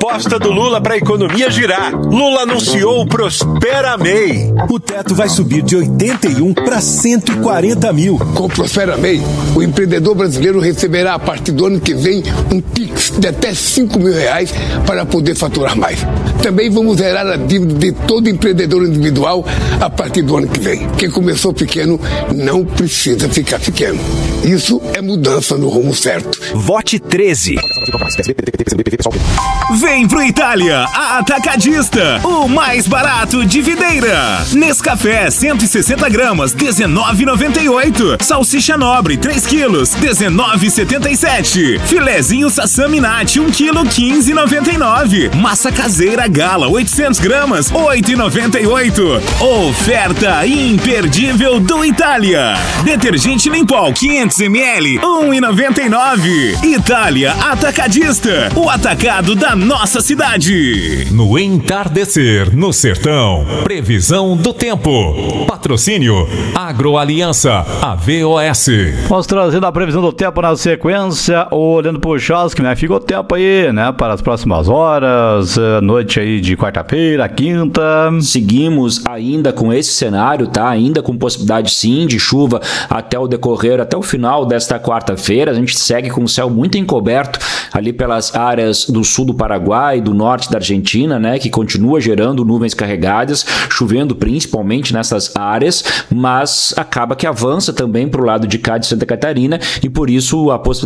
proposta do Lula para a economia girar. Lula anunciou o Prospera MEI. O teto vai subir de 81 para 140 mil. Com o Prospera MEI, o empreendedor brasileiro receberá a partir do ano que vem um Pix de até R$5 mil para poder faturar mais. Também vamos zerar a dívida de todo empreendedor individual a partir do ano que vem. Quem começou pequeno não precisa ficar pequeno. Isso é mudança no rumo certo. Vote 13. Vem pro Itália, a Atacadista, o mais barato de Videira. Nescafé 160 gramas, R$19,98. Salsicha nobre 3 quilos, R$19,77. Filezinho Sassaminati 1 quilo, R$15,99. Massa caseira Gala 800 gramas, R$8,98. Oferta imperdível do Itália. Detergente Limpol 500 ml, R$1,99. Itália Atacadista, o atacado da nossa cidade. No entardecer, no sertão, previsão do tempo. Patrocínio Agroaliança, AVOS. Vamos trazendo a previsão do tempo na sequência, olhando pro Chosky, como é que fica o tempo aí, né, para as próximas horas, noite aí de quarta-feira, quinta. Seguimos ainda com esse cenário, tá? Ainda com possibilidade sim de chuva até o decorrer, até o final desta quarta-feira. A gente segue com o céu muito encoberto ali pelas áreas do sul do Paraguai, do norte da Argentina, né, que continua gerando nuvens carregadas, chovendo principalmente nessas áreas, mas acaba que avança também para o lado de cá de Santa Catarina e por isso a possibilidade